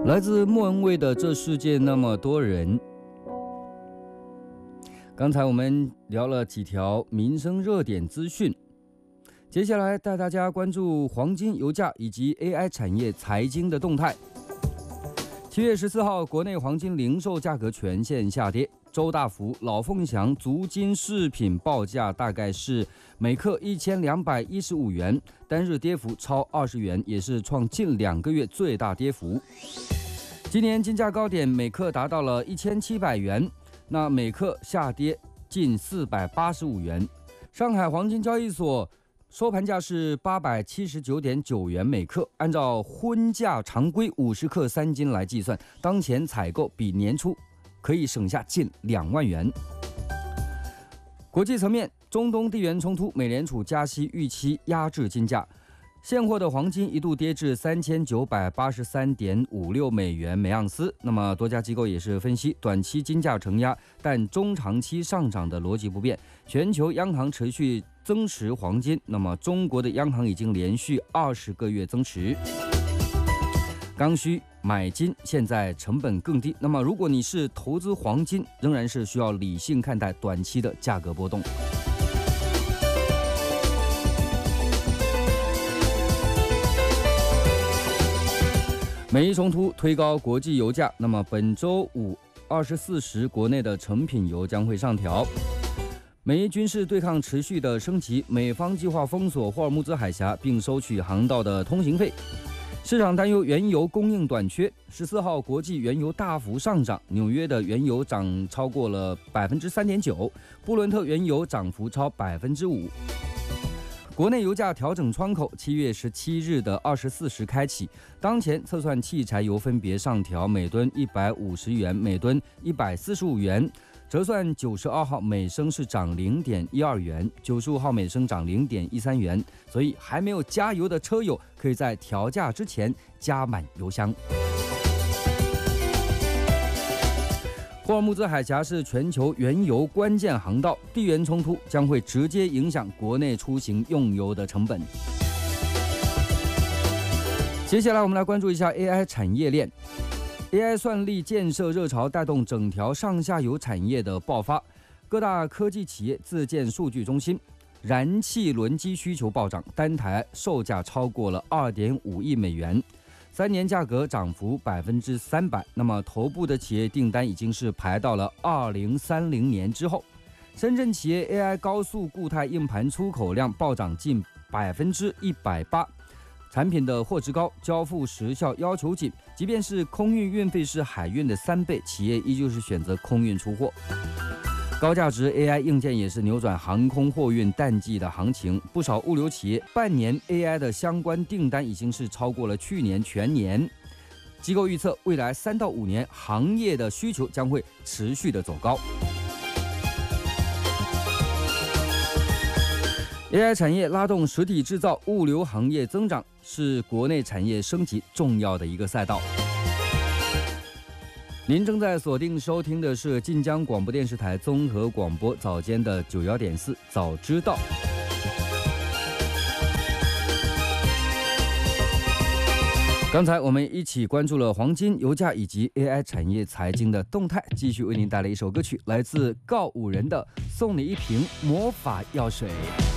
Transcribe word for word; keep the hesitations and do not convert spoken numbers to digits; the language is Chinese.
来自莫文蔚的《这世界那么多人》。刚才我们聊了几条民生热点资讯，接下来带大家关注黄金、油价以及 A I 产业财经的动态。七月十四号，国内黄金零售价格全线下跌。周大福、老凤祥足金饰品报价大概是每克一千两百一十五元，单日跌幅超二十元，也是创近两个月最大跌幅。今年金价高点每克达到了一千七百元，那每克下跌近四百八十五元。上海黄金交易所收盘价是八百七十九点九元每克，按照婚价常规五十克三金来计算，当前采购比年初可以省下近两万元。国际层面，中东地缘冲突，美联储加息预期压制金价，现货的黄金一度跌至三千九百八十三点五六美元每盎司。那么多家机构也是分析，短期金价承压，但中长期上涨的逻辑不变。全球央行持续增持黄金，那么中国的央行已经连续二十个月增持。刚需买金现在成本更低，那么如果你是投资黄金，仍然是需要理性看待短期的价格波动。美伊冲突推高国际油价，那么本周五二十四时国内的成品油将会上调。美伊军事对抗持续的升级，美方计划封锁霍尔木兹海峡，并收取航道的通行费。市场担忧原油供应短缺，十四号国际原油大幅上涨，纽约的原油涨超过了百分之三点九，布伦特原油涨幅超百分之五。国内油价调整窗口七月十七日的二十四时开启，当前测算汽柴油分别上调每吨一百五十元，每吨一百四十五元。折算九十二号每升是涨零点一二元，九十五号每升涨零点一三元，所以还没有加油的车友可以在调价之前加满油箱。霍尔木兹海峡是全球原油关键航道，地缘冲突将会直接影响国内出行用油的成本。接下来我们来关注一下 A I 产业链。A I 算力建设热潮带动整条上下游产业的爆发，各大科技企业自建数据中心，燃气轮机需求暴涨，单台售价超过了二点五亿美元，三年价格涨幅百分之三百。那么头部的企业订单已经是排到了二零三零年之后。深圳企业 A I 高速固态硬盘出口量暴涨近百分之一百八。产品的货值高，交付时效要求紧，即便是空运运费是海运的三倍，企业依旧是选择空运出货。高价值 A I 硬件也是扭转航空货运淡季的行情，不少物流企业半年 A I 的相关订单已经是超过了去年全年。机构预测，未来三到五年行业的需求将会持续的走高。A I 产业拉动实体制造、物流行业增长，是国内产业升级重要的一个赛道。您正在锁定收听的是晋江广播电视台综合广播早间的九幺点四早知道。刚才我们一起关注了黄金、油价以及 A I 产业财经的动态，继续为您带来一首歌曲，来自告五人的《送你一瓶魔法药水》。